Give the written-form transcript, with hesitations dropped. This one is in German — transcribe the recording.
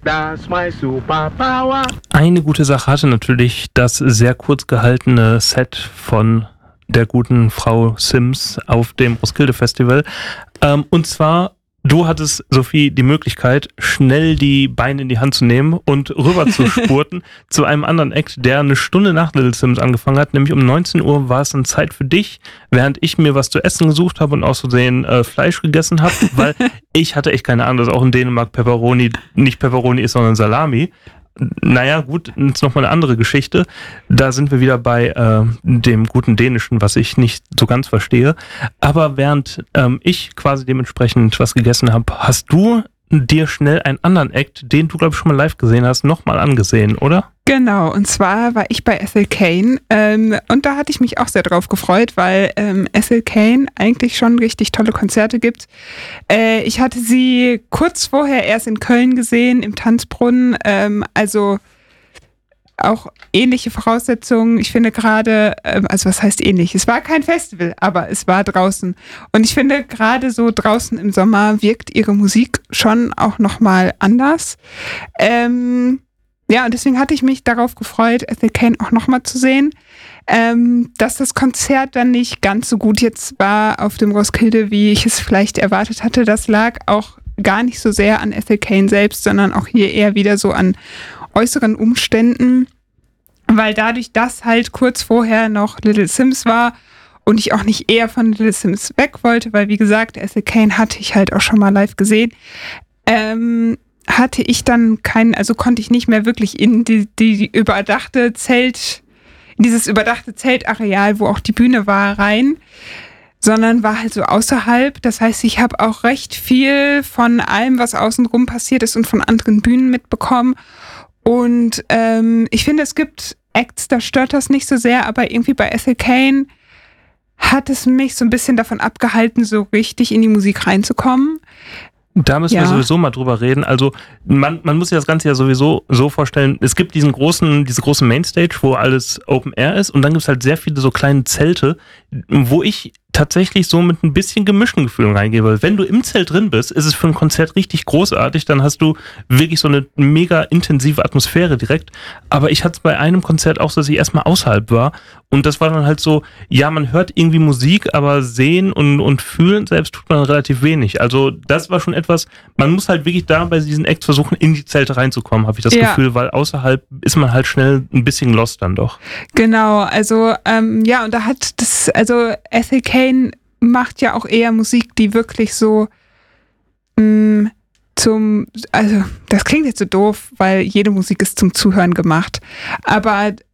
That's my superpower. Eine gute Sache hatte natürlich das sehr kurz gehaltene Set von der guten Frau Sims auf dem Roskilde Festival. Und zwar, du hattest, Sophie, die Möglichkeit, schnell die Beine in die Hand zu nehmen und rüber zu spurten zu einem anderen Act, der eine Stunde nach Little Sims angefangen hat. Nämlich um 19 Uhr war es dann Zeit für dich, während ich mir was zu essen gesucht habe und aus Versehen Fleisch gegessen habe, weil ich hatte echt keine Ahnung, dass auch in Dänemark Pepperoni nicht Pepperoni ist, sondern Salami. Naja, gut, jetzt nochmal eine andere Geschichte. Da sind wir wieder bei dem guten Dänischen, was ich nicht so ganz verstehe. Aber während ich quasi dementsprechend was gegessen habe, hast du dir schnell einen anderen Act, den du, glaube ich, schon mal live gesehen hast, nochmal angesehen, oder? Genau, und zwar war ich bei Ethel Cain und da hatte ich mich auch sehr drauf gefreut, weil Ethel Cain eigentlich schon richtig tolle Konzerte gibt. Ich hatte sie kurz vorher erst in Köln gesehen, im Tanzbrunnen, also auch ähnliche Voraussetzungen. Ich finde gerade, also was heißt ähnlich? Es war kein Festival, aber es war draußen. Und ich finde gerade so draußen im Sommer wirkt ihre Musik schon auch nochmal anders. Ja, und deswegen hatte ich mich darauf gefreut, Ethel Cain auch nochmal zu sehen. Dass das Konzert dann nicht ganz so gut jetzt war auf dem Roskilde, wie ich es vielleicht erwartet hatte, das lag auch gar nicht so sehr an Ethel Cain selbst, sondern auch hier eher wieder so an äußeren Umständen, weil dadurch, dass halt kurz vorher noch Little Sims war und ich auch nicht eher von Little Sims weg wollte, weil wie gesagt, Ethel Cain hatte ich halt auch schon mal live gesehen, hatte ich dann konnte ich nicht mehr wirklich in die überdachte dieses überdachte Zeltareal, wo auch die Bühne war, rein, sondern war halt so außerhalb. Das heißt, ich habe auch recht viel von allem, was außenrum passiert ist und von anderen Bühnen mitbekommen. Und ich finde, es gibt Acts, da stört das nicht so sehr, aber irgendwie bei Ethel Cain hat es mich so ein bisschen davon abgehalten, so richtig in die Musik reinzukommen. Da müssen wir sowieso mal drüber reden. Also man muss sich das Ganze ja sowieso so vorstellen, es gibt diese große Mainstage, wo alles Open Air ist und dann gibt es halt sehr viele so kleine Zelte, wo ich tatsächlich so mit ein bisschen gemischten Gefühlen reingehe, weil wenn du im Zelt drin bist, ist es für ein Konzert richtig großartig, dann hast du wirklich so eine mega intensive Atmosphäre direkt, aber ich hatte es bei einem Konzert auch so, dass ich erstmal außerhalb war und das war dann halt so, ja, man hört irgendwie Musik, aber sehen und fühlen selbst tut man relativ wenig, also das war schon etwas, man muss halt wirklich da bei diesen Acts versuchen, in die Zelte reinzukommen, habe ich das Gefühl, weil außerhalb ist man halt schnell ein bisschen lost dann doch. Genau, also und da hat das, also Ethel Cain macht ja auch eher Musik, die wirklich so also das klingt jetzt so doof, weil jede Musik ist zum Zuhören gemacht, aber